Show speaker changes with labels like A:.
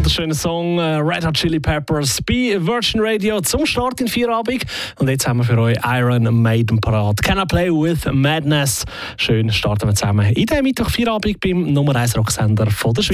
A: wunderschöner Song Red Hot Chili Peppers bei Virgin Radio zum Start in Feierabend. Und jetzt haben wir für euch Iron Maiden parat. Can I Play with Madness? Schön starten wir zusammen in diesem Mittwoch Feierabend beim Nummer 1 Rocksender von der Schweiz.